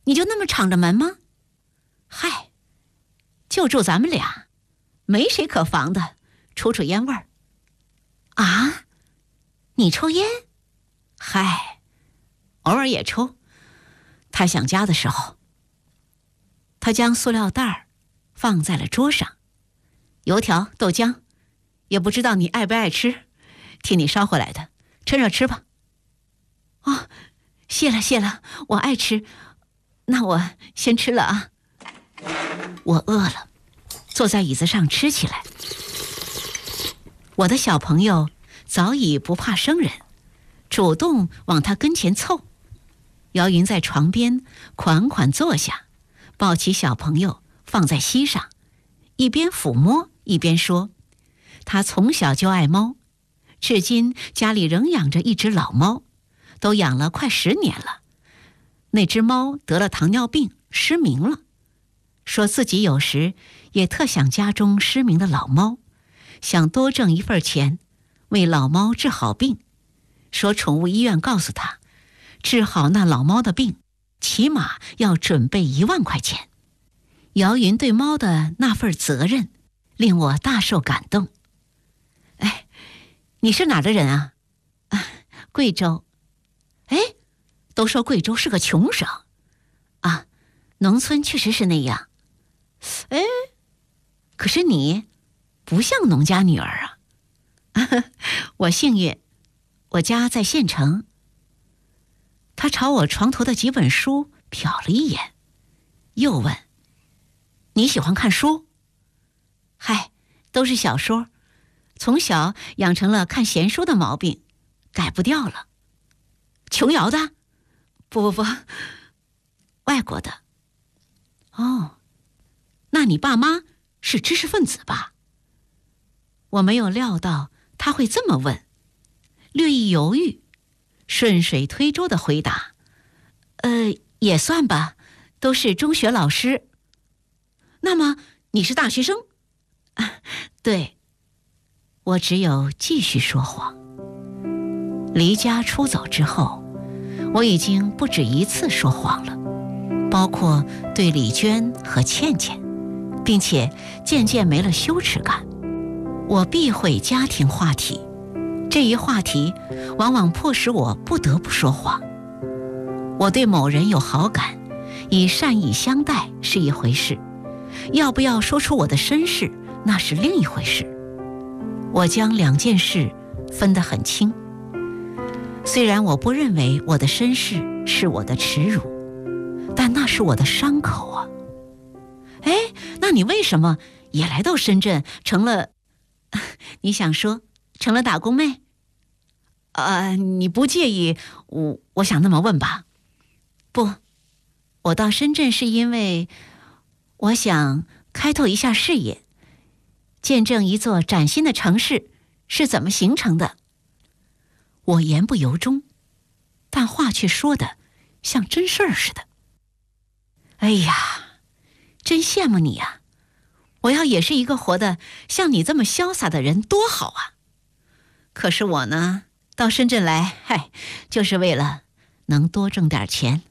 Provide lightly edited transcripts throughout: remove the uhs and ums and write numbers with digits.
你就那么敞着门吗？嗨，就住咱们俩，没谁可防的，出烟味儿。啊，你抽烟？嗨，偶尔也抽，太想家的时候。他将塑料袋放在了桌上，油条、豆浆，也不知道你爱不爱吃，替你捎回来的，趁热吃吧。哦，谢了，我爱吃，那我先吃了啊。我饿了，坐在椅子上吃起来。我的小朋友早已不怕生人，主动往他跟前凑。姚云在床边款款坐下，抱起小朋友放在膝上，一边抚摸一边说，他从小就爱猫，至今家里仍养着一只老猫，都养了快10年了。那只猫得了糖尿病，失明了，说自己有时也特想家中失明的老猫，想多挣一份钱，为老猫治好病。说宠物医院告诉他，治好那老猫的病，起码要准备1万块钱。姚云对猫的那份责任，令我大受感动。哎，你是哪儿的人啊？贵州。哎，都说贵州是个穷省啊，农村确实是那样。哎，可是你不像农家女儿啊。我幸运，我家在县城。他朝我床头的几本书瞟了一眼，又问，你喜欢看书？嗨，都是小说，从小养成了看闲书的毛病，改不掉了。琼瑶的？不，外国的。哦，那你爸妈是知识分子吧？我没有料到他会这么问，略一犹豫，顺水推舟的回答，也算吧，都是中学老师。那么你是大学生？对，我只有继续说谎。离家出走之后，我已经不止一次说谎了，包括对李娟和倩倩，并且渐渐没了羞耻感。我避讳家庭话题，这一话题往往迫使我不得不说谎。我对某人有好感，以善意相待是一回事，要不要说出我的身世，那是另一回事。我将2件事分得很清。虽然我不认为我的身世是我的耻辱，但那是我的伤口啊。哎，那你为什么也来到深圳，成了你想说成了打工妹？你不介意我想那么问吧？不，我到深圳是因为我想开拓一下视野，见证一座崭新的城市是怎么形成的。我言不由衷，但话却说得像真事儿似的。哎呀，真羡慕你呀！我要也是一个活得像你这么潇洒的人多好啊！可是我呢，到深圳来，就是为了能多挣点钱。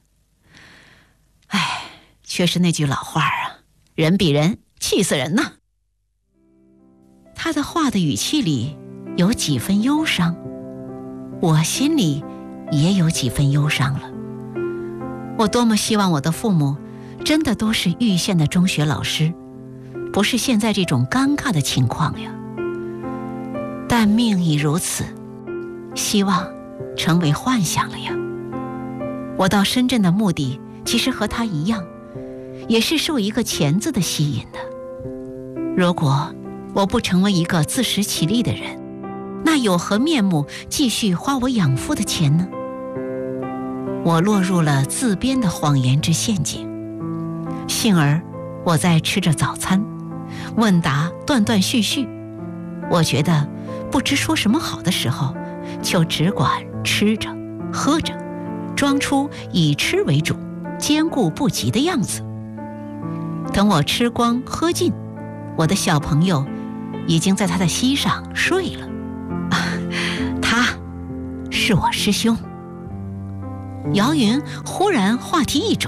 却是那句老话啊，人比人气死人呐。他的话的语气里有几分忧伤，我心里也有几分忧伤了。我多么希望我的父母真的都是玉县的中学老师，不是现在这种尴尬的情况呀。但命已如此，希望成为幻想了呀。我到深圳的目的其实和他一样，也是受一个钱字的吸引的。如果我不成为一个自食其力的人，那有何面目继续花我养父的钱呢？我落入了自编的谎言之陷阱。幸而我在吃着早餐，问答断断续续，我觉得不知说什么好的时候，就只管吃着喝着，装出以吃为主，兼顾不及的样子。等我吃光喝尽，我的小朋友已经在他的膝上睡了。他是我师兄。姚云忽然话题一转，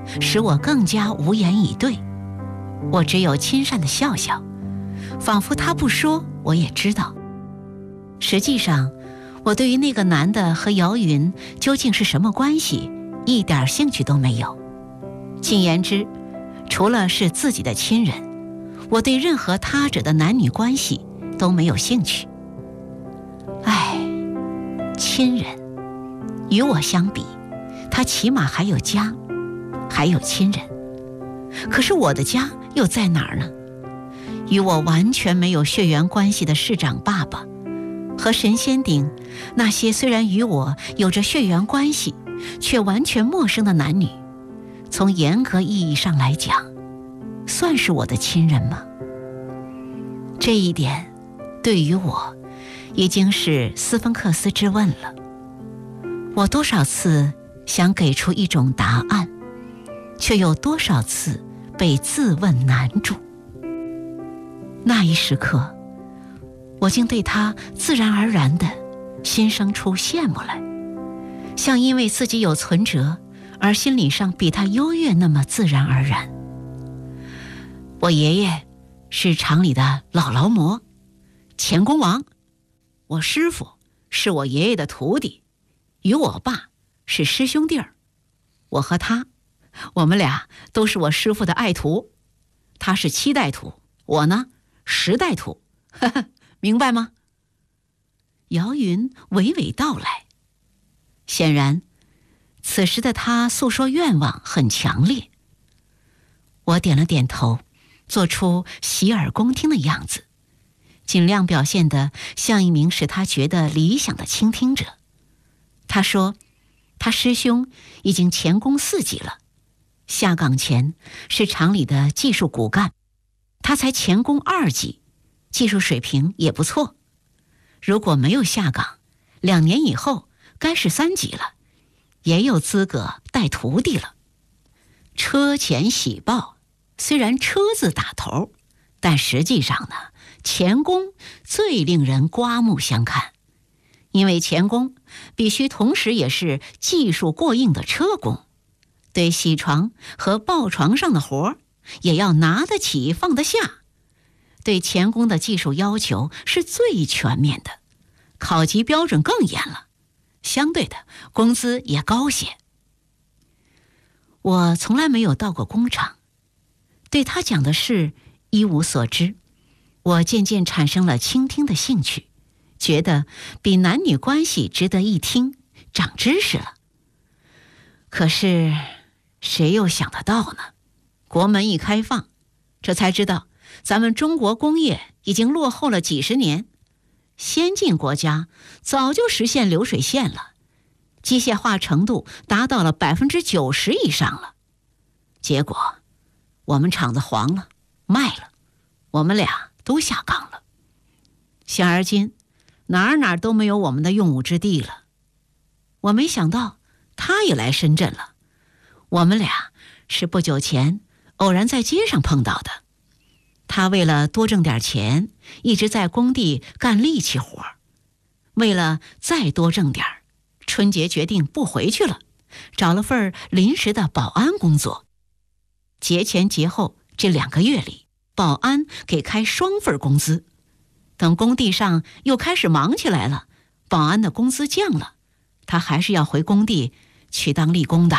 使我更加无言以对。我只有亲善的笑笑，仿佛他不说我也知道。实际上，我对于那个男的和姚云究竟是什么关系，一点兴趣都没有。进言之，除了是自己的亲人，我对任何他者的男女关系都没有兴趣。唉，亲人，与我相比，他起码还有家，还有亲人。可是我的家又在哪儿呢？与我完全没有血缘关系的市长爸爸，和神仙顶那些虽然与我有着血缘关系，却完全陌生的男女，从严格意义上来讲，算是我的亲人吗？这一点对于我已经是斯芬克斯之问了。我多少次想给出一种答案，却有多少次被自问难住。那一时刻，我竟对他自然而然地心生出羡慕来，像因为自己有存折而心理上比他优越那么自然而然。我爷爷是厂里的老劳模，钳工王。我师父是我爷爷的徒弟，与我爸是师兄弟儿。我和他，我们俩都是我师父的爱徒，他是7代徒，我呢10代徒，呵呵，明白吗？姚云娓娓道来。显然，此时的他诉说愿望很强烈。我点了点头，做出洗耳恭听的样子，尽量表现得像一名使他觉得理想的倾听者。他说，他师兄已经钳工4级了，下岗前是厂里的技术骨干，他才钳工2级，技术水平也不错。如果没有下岗，2年以后该是3级了，也有资格带徒弟了。车前喜报，虽然车字打头，但实际上呢，钳工最令人刮目相看，因为钳工必须同时也是技术过硬的车工，对铣床和抱床上的活也要拿得起放得下，对钳工的技术要求是最全面的，考级标准更严了，相对的工资也高些。我从来没有到过工厂，对他讲的事一无所知，我渐渐产生了倾听的兴趣，觉得比男女关系值得一听，长知识了。可是谁又想得到呢？国门一开放，这才知道咱们中国工业已经落后了几十年，先进国家早就实现流水线了，机械化程度达到了90%以上了。结果我们厂子黄了，卖了，我们俩都下岗了。现而今哪儿都没有我们的用武之地了。我没想到他也来深圳了，我们俩是不久前偶然在街上碰到的。他为了多挣点钱，一直在工地干力气活，为了再多挣点，春节决定不回去了，找了份临时的保安工作。节前节后这2个月里，保安给开双份工资。等工地上又开始忙起来了，保安的工资降了，他还是要回工地去当力工的。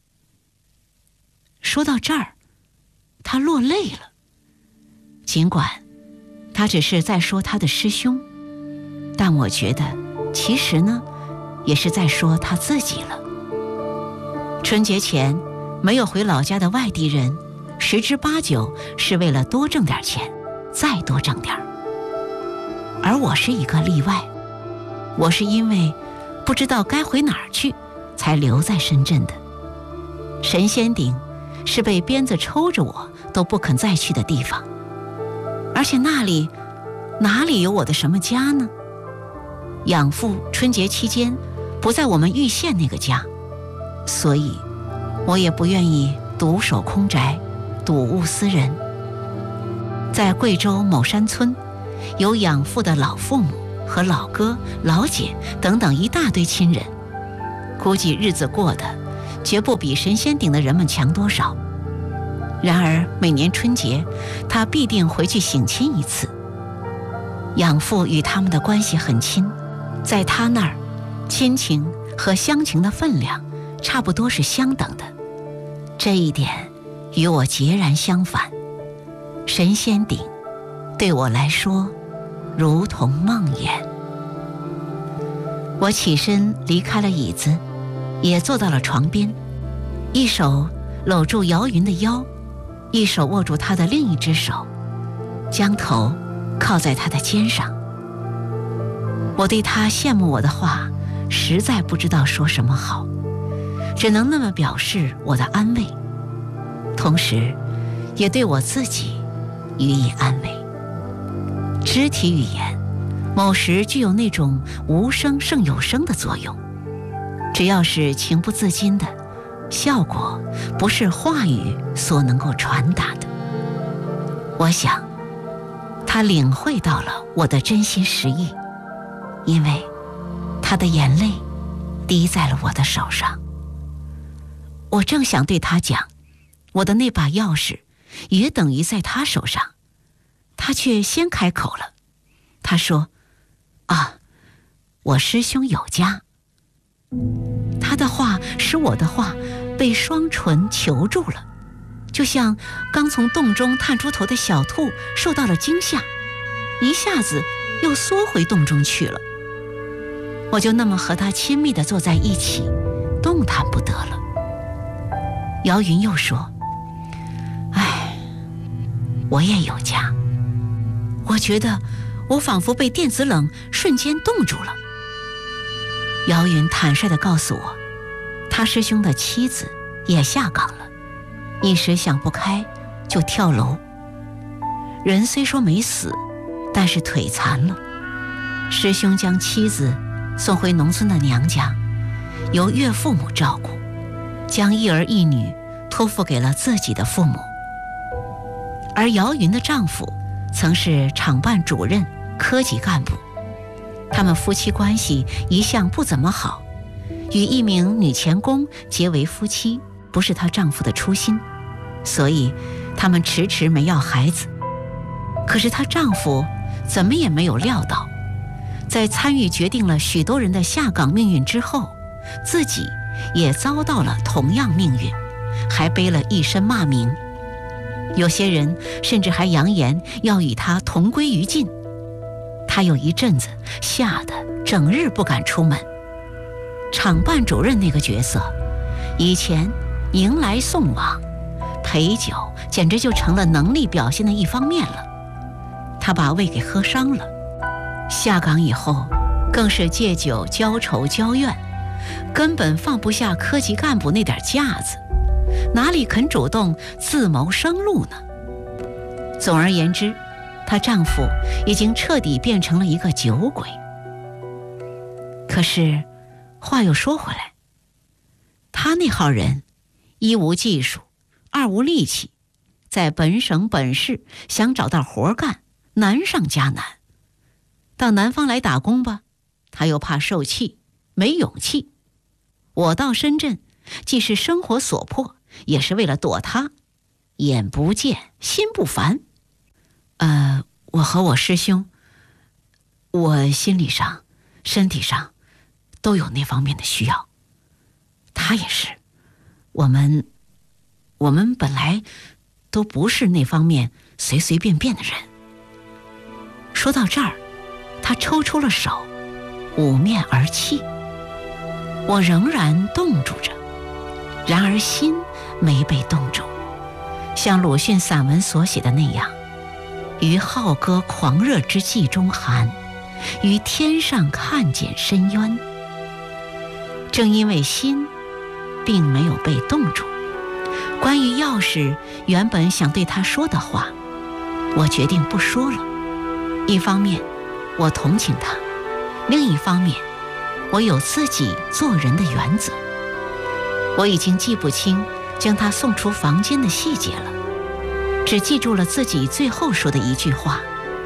说到这儿，他落泪了。尽管他只是在说他的师兄，但我觉得其实呢，也是在说他自己了。春节前没有回老家的外地人，10之8九是为了多挣点钱，再多挣点。而我是一个例外，我是因为不知道该回哪儿去，才留在深圳的。神仙顶是被鞭子抽着我都不肯再去的地方，而且那里哪里有我的什么家呢？养父春节期间不在我们玉县那个家，所以我也不愿意独守空宅，睹物思人。在贵州某山村，有养父的老父母和老哥、老姐等等一大堆亲人，估计日子过得绝不比神仙顶的人们强多少。然而每年春节，他必定回去省亲一次。养父与他们的关系很亲，在他那儿，亲情和乡情的分量差不多是相等的。这一点与我截然相反。神仙顶对我来说如同梦魇。我起身离开了椅子，也坐到了床边，一手搂住姚云的腰，一手握住她的另一只手，将头靠在她的肩上。我对她羡慕我的话实在不知道说什么好，只能那么表示我的安慰，同时也对我自己予以安慰。肢体语言某时具有那种无声胜有声的作用，只要是情不自禁的，效果不是话语所能够传达的。我想他领会到了我的真心实意，因为他的眼泪滴在了我的手上。我正想对他讲我的那把钥匙也等于在他手上，他却先开口了。他说：啊，我师兄有家。他的话使我的话被双唇求住了，就像刚从洞中探出头的小兔受到了惊吓，一下子又缩回洞中去了。我就那么和他亲密地坐在一起，动弹不得了。姚云又说：哎，我也有家。我觉得我仿佛被电子冷瞬间冻住了。姚云坦率地告诉我，他师兄的妻子也下岗了，一时想不开就跳楼。人虽说没死，但是腿残了。师兄将妻子送回农村的娘家，由岳父母照顾，将一儿一女托付给了自己的父母。而姚云的丈夫曾是厂办主任、科级干部，他们夫妻关系一向不怎么好，与一名女钳工结为夫妻不是她丈夫的初心，所以他们迟迟没要孩子。可是她丈夫怎么也没有料到，在参与决定了许多人的下岗命运之后，自己也遭到了同样命运，还背了一身骂名。有些人甚至还扬言要与他同归于尽。他有一阵子吓得整日不敢出门。厂办主任那个角色，以前迎来送往，陪酒简直就成了能力表现的一方面了。他把胃给喝伤了，下岗以后更是借酒浇愁浇怨，根本放不下科级干部那点架子，哪里肯主动自谋生路呢？总而言之，她丈夫已经彻底变成了一个酒鬼。可是话又说回来，他那号人一无技术，二无力气，在本省本市想找到活干，难上加难。到南方来打工吧，他又怕受气，没勇气。我到深圳，既是生活所迫，也是为了躲他，眼不见心不烦。我和我师兄，我心理上、身体上都有那方面的需要，他也是。我们本来都不是那方面随随便便的人。说到这儿，他抽出了手，捂面而泣。我仍然冻住着，然而心没被冻住，像鲁迅散文所写的那样，于浩歌狂热之际中寒，于天上看见深渊。正因为心并没有被冻住，关于钥匙原本想对他说的话，我决定不说了。一方面我同情他，另一方面我有自己做人的原则。我已经记不清将他送出房间的细节了，只记住了自己最后说的一句话：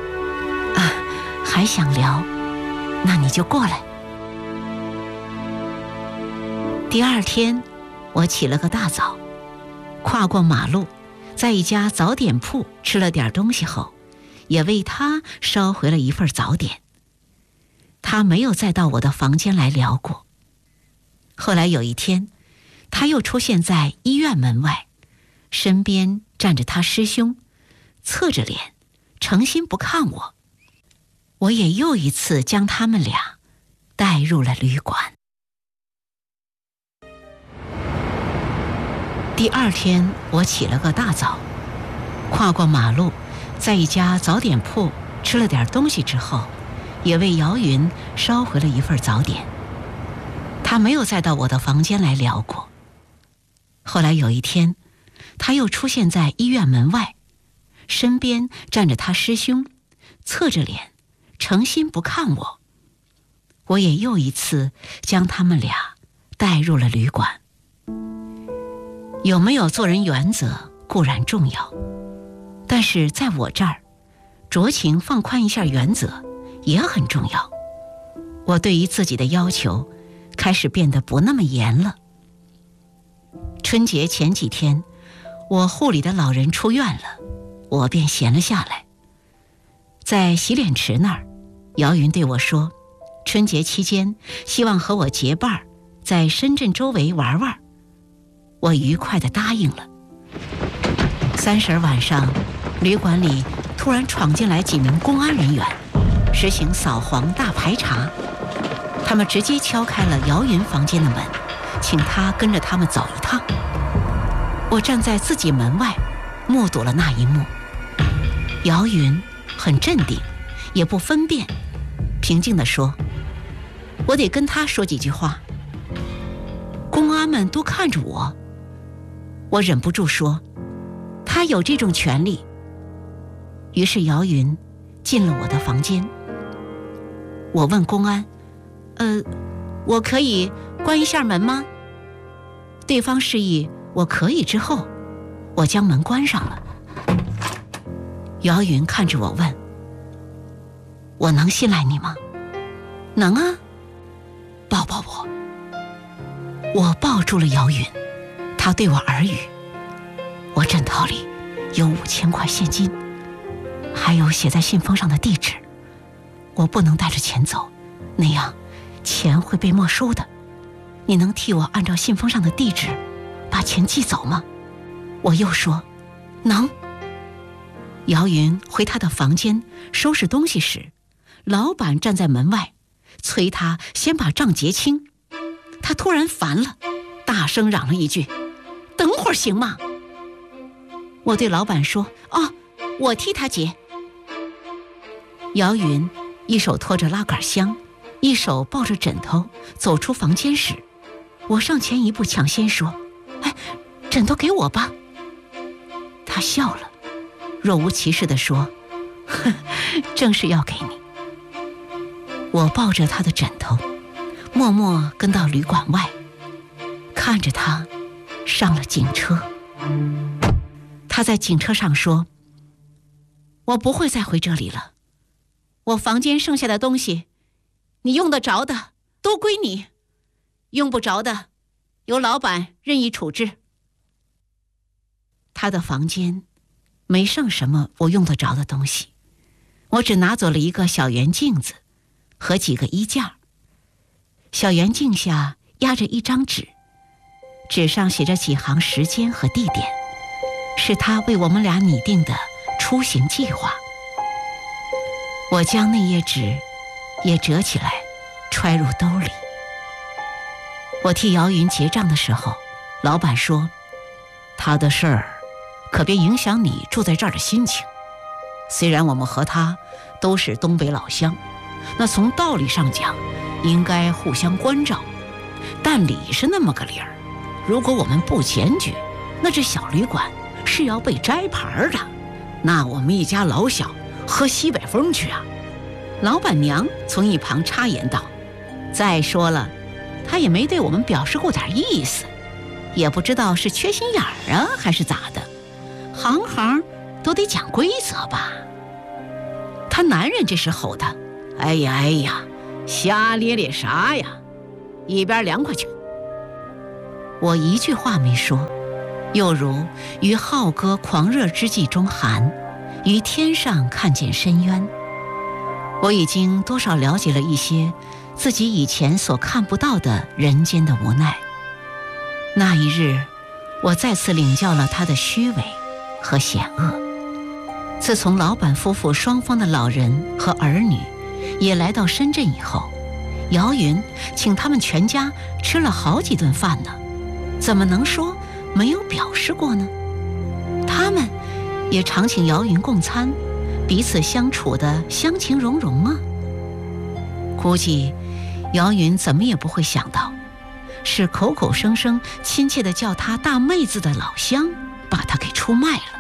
还想聊，那你就过来。第二天，我我起了个大早，跨过马路，在一家早点铺吃了点东西后，也为他捎回了一份早点。他没有再到我的房间来聊过。后来有一天，他又出现在医院门外，身边站着他师兄，侧着脸，诚心不看我。我也又一次将他们俩带入了旅馆。第二天，我起了个大早，跨过马路，在一家早点铺吃了点东西之后，也为姚云捎回了一份早点。他没有再到我的房间来聊过。后来有一天，他又出现在医院门外，身边站着他师兄，侧着脸，诚心不看我。我也又一次将他们俩带入了旅馆。有没有做人原则固然重要，但是在我这儿，酌情放宽一下原则也很重要。我对于自己的要求开始变得不那么严了。春节前几天，我护理的老人出院了，我便闲了下来。在洗脸池那儿，姚云对我说，春节期间希望和我结伴在深圳周围玩玩。我愉快地答应了。30晚上，旅馆里突然闯进来几名公安人员，实行扫黄大排查。他们直接敲开了姚云房间的门，请他跟着他们走一趟。我站在自己门外，目睹了那一幕。姚云很镇定，也不分辨，平静地说，我得跟他说几句话。公安们都看着我，我忍不住说，他有这种权利。于是姚云进了我的房间。我问公安，我可以关一下门吗？对方示意我可以之后，我将门关上了。姚云看着我问，我能信赖你吗？能啊，抱抱我。我抱住了姚云，他对我耳语，我枕头里有5000块现金，还有写在信封上的地址。我不能带着钱走，那样钱会被没收的。你能替我按照信封上的地址把钱寄走吗？我又说，能。姚云回他的房间收拾东西时，老板站在门外催他先把账结清。他突然烦了，大声嚷了一句，等会儿行吗？我对老板说，我替他结。姚云一手拖着拉杆箱，一手抱着枕头走出房间时，我上前一步抢先说，枕头给我吧。他笑了，若无其事地说，正是要给你。我抱着他的枕头，默默跟到旅馆外，看着他上了警车。他在警车上说，我不会再回这里了，我房间剩下的东西，你用得着的都归你，用不着的由老板任意处置。他的房间没剩什么我用得着的东西，我只拿走了一个小圆镜子和几个衣架。小圆镜下压着一张纸，纸上写着几行时间和地点，是他为我们俩拟定的出行计划。我将那页纸也折起来揣入兜里。我替姚云结账的时候，老板说，他的事儿可别影响你住在这儿的心情。虽然我们和他都是东北老乡，那从道理上讲应该互相关照，但理是那么个理儿，如果我们不检举，那这小旅馆是要被摘牌的，那我们一家老小喝西北风去啊。老板娘从一旁插言道，再说了，他也没对我们表示过点意思，也不知道是缺心眼儿啊还是咋的，行行都得讲规则吧。他男人这时吼他，哎呀，瞎咧咧啥呀，一边凉快去。 我一句话没说，又如于浩歌狂热之际中寒，于天上看见深渊。我已经多少了解了一些自己以前所看不到的人间的无奈。那一日，我再次领教了他的虚伪和险恶。自从老板夫妇双方的老人和儿女也来到深圳以后，姚云请他们全家吃了好几顿饭呢，怎么能说没有表示过呢？他们也常请姚云共餐，彼此相处的相情融融啊。估计姚云怎么也不会想到，是口口声声亲切地叫她大妹子的老乡把她给出卖了。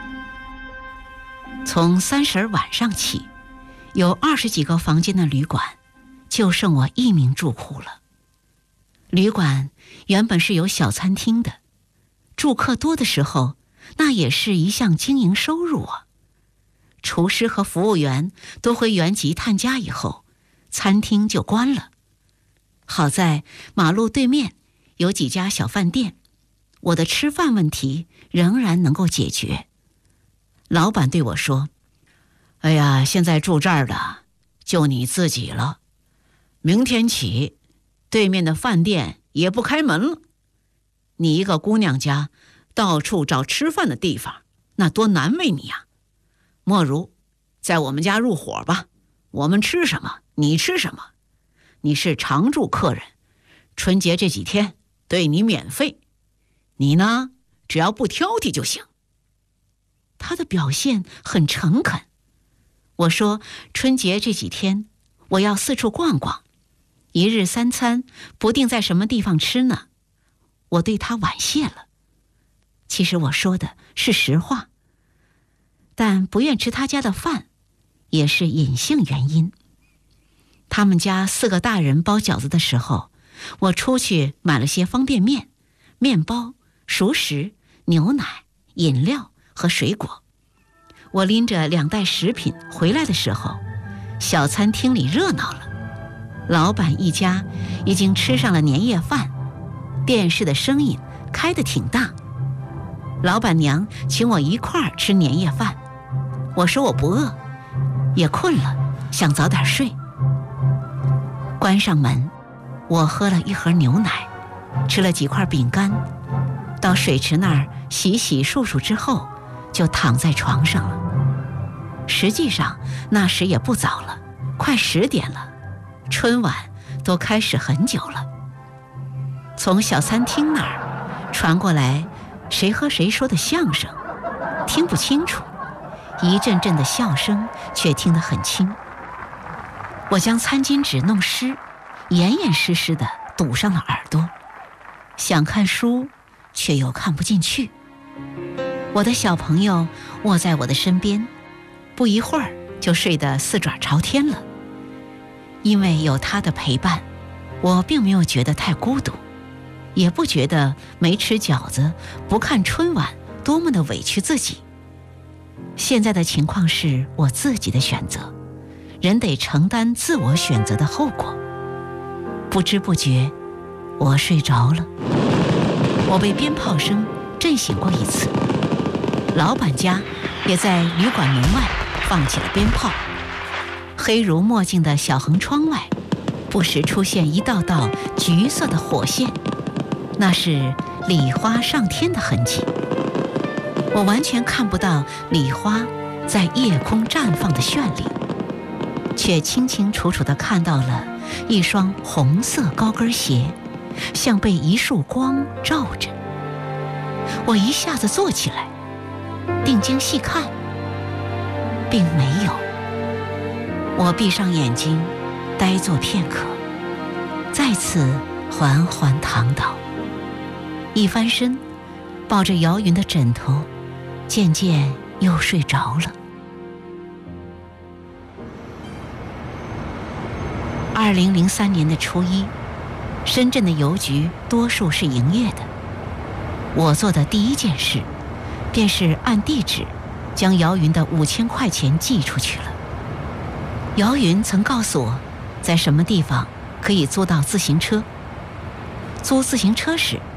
从30晚上起，有20几个房间的旅馆就剩我一名住户了。旅馆原本是有小餐厅的，住客多的时候，那也是一项经营收入啊。厨师和服务员都回原籍探家以后，餐厅就关了。好在马路对面有几家小饭店，我的吃饭问题仍然能够解决。老板对我说：“哎呀，现在住这儿的就你自己了，明天起对面的饭店也不开门了。你一个姑娘家到处找吃饭的地方，那多难为你呀！莫如在我们家入伙吧，我们吃什么你吃什么，你是常住客人，春节这几天对你免费，你呢只要不挑剔就行。”他的表现很诚恳。我说春节这几天我要四处逛逛，一日3餐不定在什么地方吃呢。我对他婉谢了。其实我说的是实话，但不愿吃他家的饭也是隐性原因。他们家4个大人包饺子的时候，我出去买了些方便面、面包、熟食、牛奶、饮料和水果。我拎着2袋食品回来的时候，小餐厅里热闹了。老板一家已经吃上了年夜饭，电视的声音开得挺大。老板娘请我一块儿吃年夜饭，我说我不饿，也困了，想早点睡。关上门，我喝了1盒牛奶，吃了几块饼干，到水池那儿洗洗漱漱之后，就躺在床上了。实际上那时也不早了，快10点了，春晚都开始很久了。从小餐厅那儿传过来谁和谁说的相声，听不清楚，一阵阵的笑声却听得很清。我将餐巾纸弄湿，严严实实地堵上了耳朵，想看书却又看不进去。我的小朋友卧在我的身边，不一会儿就睡得4爪朝天了。因为有他的陪伴，我并没有觉得太孤独，也不觉得没吃饺子不看春晚多么的委屈自己。现在的情况是我自己的选择，人得承担自我选择的后果。不知不觉我睡着了。我被鞭炮声震醒过一次，老板家也在旅馆门外放起了鞭炮，黑如墨镜的小横窗外不时出现一道道橘色的火线，那是礼花上天的痕迹。我完全看不到礼花在夜空绽放的绚丽，却清清楚楚地看到了一双红色高跟鞋像被一束光照着。我一下子坐起来，定睛细看，并没有。我闭上眼睛，呆坐片刻，再次缓缓躺倒，一翻身，抱着姚云的枕头，渐渐又睡着了。2003年的初一，深圳的邮局多数是营业的。我做的第一件事，便是按地址将姚云的5000块钱寄出去了。姚云曾告诉我，在什么地方可以租到自行车。租自行车时，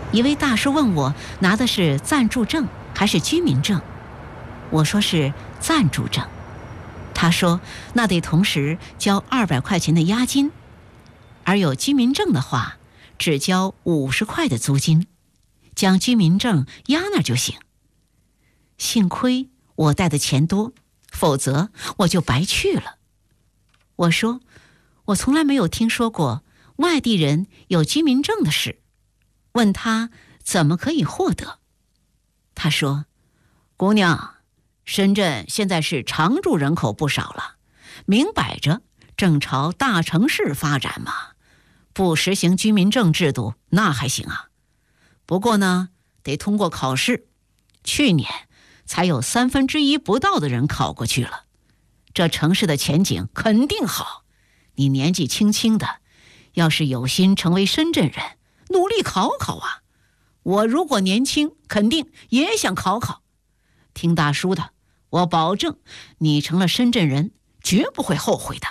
一位大叔问我拿的是暂住证还是居民证，我说是暂住证。他说那得同时交200块钱的押金，而有居民证的话只交50块的租金，将居民证押那儿就行。幸亏我带的钱多，否则我就白去了。我说我从来没有听说过外地人有居民证的事，问他怎么可以获得。他说，姑娘，深圳现在是常住人口不少了，明摆着正朝大城市发展嘛，不实行居民证制度那还行啊。不过呢，得通过考试，去年才有1/3不到的人考过去了。这城市的前景肯定好，你年纪轻轻的，要是有心成为深圳人，努力考考啊。我如果年轻，肯定也想考考。听大叔的，我保证你成了深圳人，绝不会后悔的。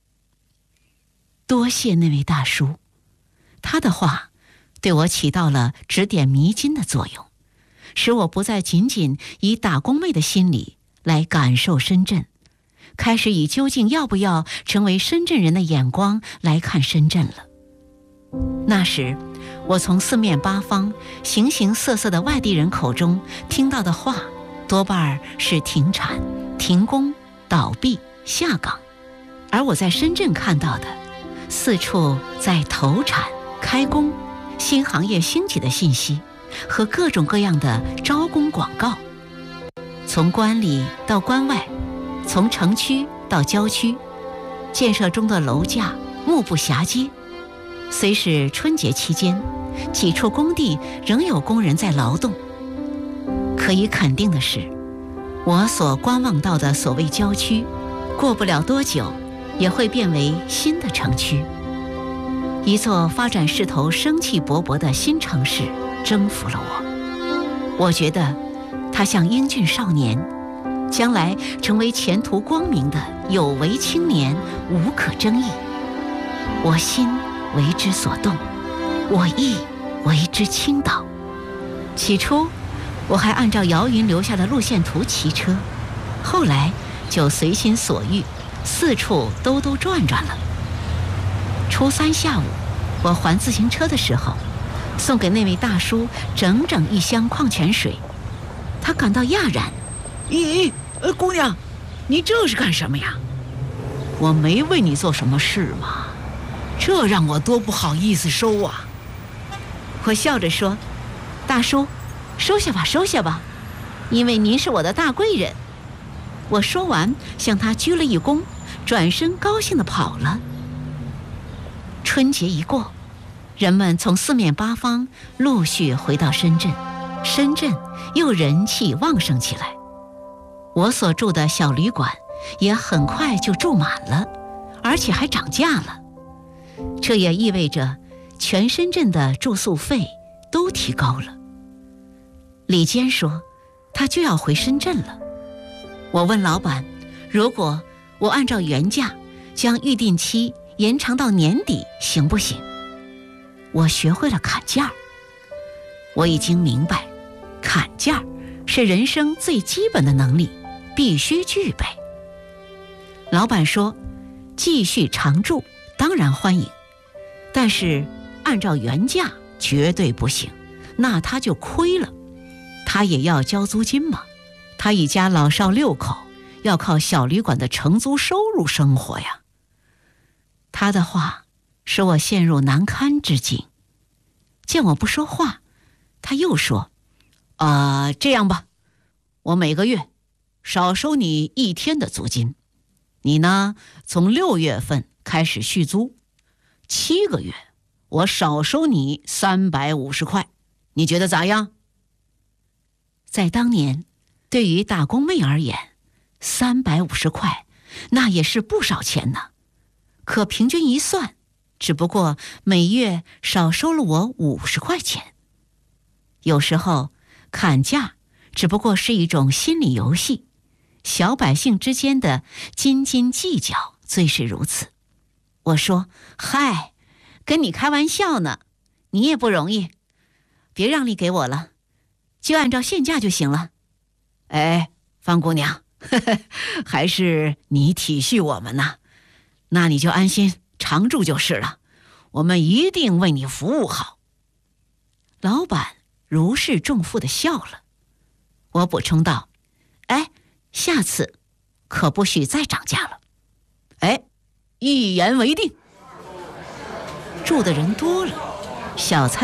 多谢那位大叔，他的话对我起到了指点迷津的作用，使我不再仅仅以打工妹的心理来感受深圳，开始以究竟要不要成为深圳人的眼光来看深圳了。那时我从四面八方形形色色的外地人口中听到的话，多半是停产、停工、倒闭、下岗，而我在深圳看到的，四处在投产、开工、新行业兴起的信息和各种各样的招工广告。从关里到关外，从城区到郊区，建设中的楼架目不暇接。虽是春节期间，几处工地仍有工人在劳动。可以肯定的是，我所观望到的所谓郊区，过不了多久也会变为新的城区。一座发展势头生气勃勃的新城市征服了我。我觉得他像英俊少年，将来成为前途光明的有为青年无可争议。我心为之所动，我意为之倾倒。起初我还按照姚云留下的路线图骑车，后来就随心所欲，四处兜兜转转了。初3下午，我还自行车的时候，送给那位大叔整整1箱矿泉水。他感到讶然，咦，姑娘，你这是干什么呀？我没为你做什么事嘛，这让我多不好意思收啊。我笑着说，大叔，收下吧，收下吧，因为您是我的大贵人。我说完，向他鞠了一躬，转身高兴地跑了。春节一过，人们从四面八方陆续回到深圳，深圳又人气旺盛起来。我所住的小旅馆也很快就住满了，而且还涨价了。这也意味着全深圳的住宿费都提高了。李坚说他就要回深圳了。我问老板，如果我按照原价将预定期延长到年底行不行？我学会了砍价。我已经明白，砍价是人生最基本的能力，必须具备。老板说，继续常住当然欢迎，但是按照原价绝对不行，那他就亏了。他也要交租金嘛，他一家老少6口要靠小旅馆的承租收入生活呀。他的话使我陷入难堪之境。见我不说话，他又说，这样吧，我每个月少收你1天的租金，你呢，从6月份开始续租，7个月我少收你350块，你觉得咋样？在当年，对于打工妹而言，350块那也是不少钱呢。可平均一算，只不过每月少收了我50块钱。有时候砍价只不过是一种心理游戏，小百姓之间的斤斤计较最是如此。我说，嗨，跟你开玩笑呢，你也不容易， 别让利给我了，就按照现价就行了。 哎，方姑娘，还是你体恤我们呢，那你就安心常住就是了，我们一定为你服务好。 老板如释重负地笑了。我补充道：哎，下次可不许再涨价了。 哎，一言为定。 住的人多了，小餐